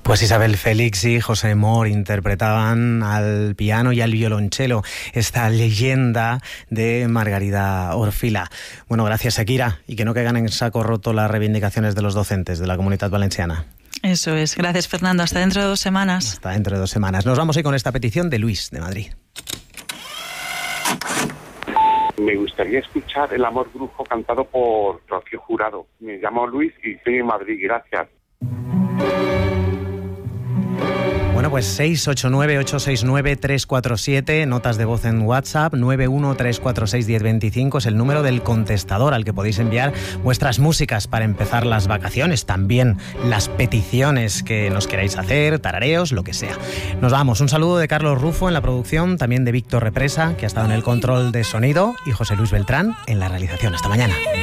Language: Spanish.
Pues Isabel Félix y José Mor interpretaban al piano y al violonchelo esta leyenda de Margarida Orfila. Bueno, gracias, Shakira, y que no caigan en saco roto las reivindicaciones de los docentes de la Comunitat Valenciana. Eso es. Gracias, Fernando. Hasta dentro de 2 semanas. Hasta dentro de 2 semanas. Nos vamos hoy con esta petición de Luis, de Madrid. Me gustaría escuchar El amor brujo cantado por Rocío Jurado. Me llamo Luis y estoy en Madrid. Gracias. Bueno, pues 689-869-347, notas de voz en WhatsApp, 913461025 es el número del contestador al que podéis enviar vuestras músicas para empezar las vacaciones, también las peticiones que nos queráis hacer, tarareos, lo que sea. Nos vamos, un saludo de Carlos Rufo en la producción, también de Víctor Represa, que ha estado en el control de sonido, y José Luis Beltrán en la realización. Hasta mañana.